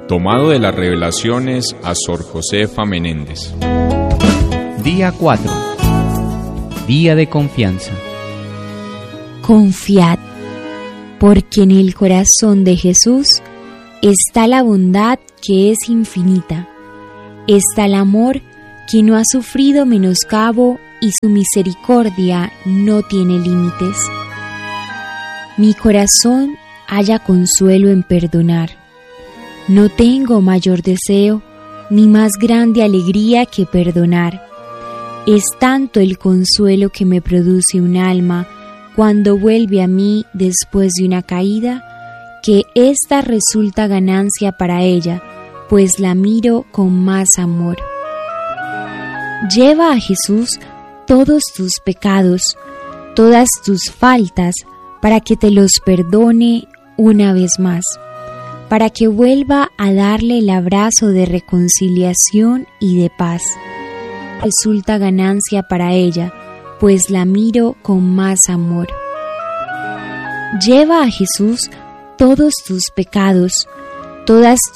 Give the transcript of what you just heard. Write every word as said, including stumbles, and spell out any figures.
Tomado de las Revelaciones a Sor Josefa Menéndez. Día cuatro. Día de confianza. Confiad, porque en el corazón de Jesús está la bondad que es infinita, está el amor que no ha sufrido menoscabo y su misericordia no tiene límites. Mi corazón halla consuelo en perdonar. No tengo mayor deseo ni más grande alegría que perdonar. Es tanto el consuelo que me produce un alma cuando vuelve a mí después de una caída, que ésta resulta ganancia para ella, pues la miro con más amor. Lleva a Jesús todos tus pecados, todas tus faltas, para que te los perdone una vez más, para que vuelva a darle el abrazo de reconciliación y de paz. Resulta ganancia para ella, pues la miro con más amor. Lleva a Jesús todos tus pecados, todas